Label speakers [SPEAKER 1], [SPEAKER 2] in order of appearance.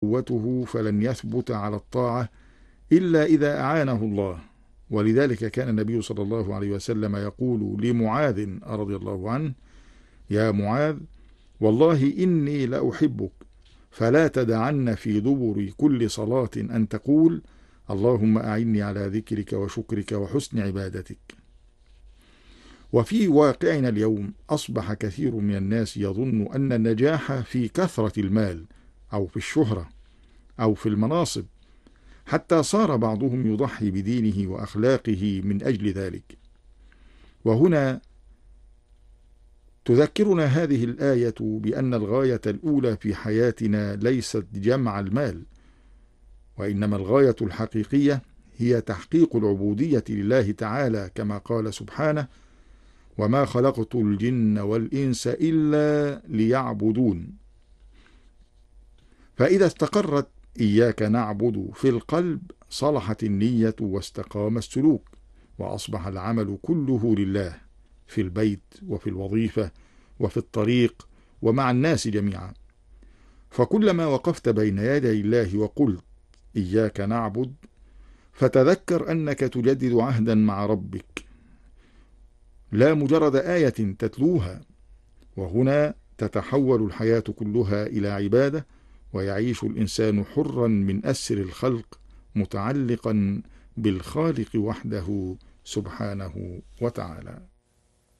[SPEAKER 1] قوته فلن يثبت على الطاعة إلا إذا أعانه الله. ولذلك كان النبي صلى الله عليه وسلم يقول لمعاذ رضي الله عنه: يا معاذ، والله إني لأحبك، فلا تدعن في دبر كل صلاة أن تقول: اللهم أعني على ذكرك وشكرك وحسن عبادتك. وفي واقعنا اليوم أصبح كثير من الناس يظن أن النجاح في كثرة المال أو في الشهرة أو في المناصب، حتى صار بعضهم يضحي بدينه وأخلاقه من أجل ذلك. وهنا تذكرنا هذه الآية بأن الغاية الأولى في حياتنا ليست جمع المال، وإنما الغاية الحقيقية هي تحقيق العبودية لله تعالى، كما قال سبحانه: وما خلقت الجن والإنس إلا ليعبدون. فإذا استقرت إياك نعبد في القلب صلحت النية واستقام السلوك، وأصبح العمل كله لله، في البيت وفي الوظيفة وفي الطريق ومع الناس جميعا. فكلما وقفت بين يدي الله وقلت إياك نعبد، فتذكر أنك تجدد عهدا مع ربك، لا مجرد آية تتلوها. وهنا تتحول الحياة كلها إلى عبادة، ويعيش الإنسان حرا من أسر الخلق، متعلقا بالخالق وحده سبحانه وتعالى.